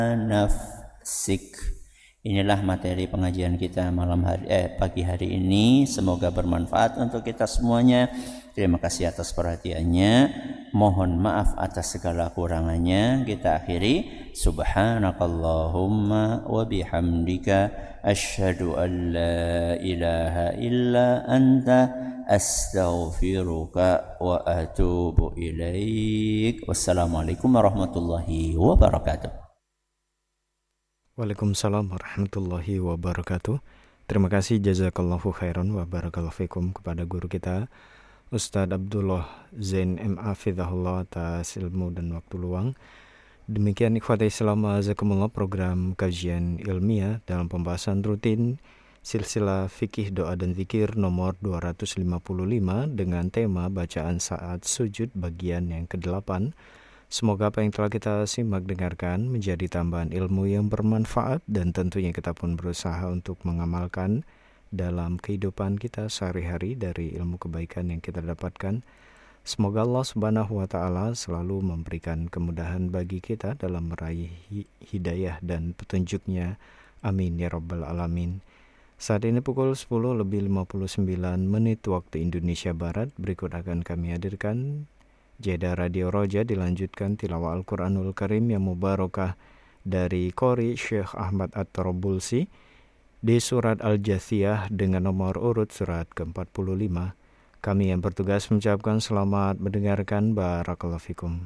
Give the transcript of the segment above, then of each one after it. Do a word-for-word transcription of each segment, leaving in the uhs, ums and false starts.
nafsik. Inilah materi pengajian kita malam hari eh pagi hari ini. Semoga bermanfaat untuk kita semuanya. Terima kasih atas perhatiannya. Mohon maaf atas segala kurangannya. Kita akhiri. Subhanakallahumma wa bihamdika asyhadu an la ilaha illa anta astaghfiruka wa atubu ilaik. Wassalamualaikum warahmatullahi wabarakatuh. Waalaikumsalam warahmatullahi wabarakatuh. Terima kasih jazakallahu khairan wa barakallahu fikum kepada guru kita Ustadz Abdullah Zain M A Fidhahullah atas ilmu dan waktu luang. Demikian ikhwati Islam azakumullah program kajian ilmiah dalam pembahasan rutin silsilah fikih doa dan zikir nomor dua ratus lima puluh lima dengan tema bacaan saat sujud bagian yang kedelapan. Semoga apa yang telah kita simak dengarkan menjadi tambahan ilmu yang bermanfaat dan tentunya kita pun berusaha untuk mengamalkan dalam kehidupan kita sehari-hari dari ilmu kebaikan yang kita dapatkan. Semoga Allah Subhanahu wa taala selalu memberikan kemudahan bagi kita dalam meraih hidayah dan petunjuknya. Amin ya rabbal alamin. Saat ini pukul sepuluh lebih lima puluh sembilan menit waktu Indonesia Barat. Berikut akan kami hadirkan Jeda Radio Roja, dilanjutkan tilawah Al-Quranul Karim yang mubarakah dari Qori Syekh Ahmad At-Tarabulsi di surat Al-Jathiyah dengan nomor urut surat ke empat puluh lima. Kami yang bertugas mengucapkan selamat mendengarkan. Barakallahu fikum.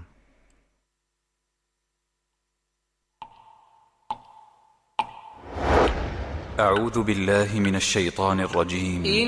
A'udzu billahi minasy syaithanir rajim.